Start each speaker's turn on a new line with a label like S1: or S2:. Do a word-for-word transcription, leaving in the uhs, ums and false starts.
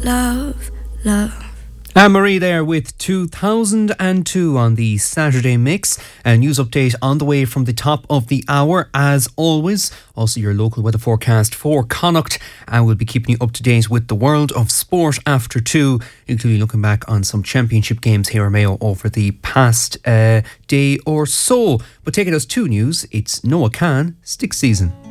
S1: love, love.
S2: Anne-Marie there with two thousand two on the Saturday Mix. A news update on the way from the top of the hour, as always. Also your local weather forecast for Connacht. And we'll be keeping you up to date with the world of sport after two, including looking back on some championship games here in Mayo over the past uh, day or so. But taking us to news, it's Noah Khan, Stick Season.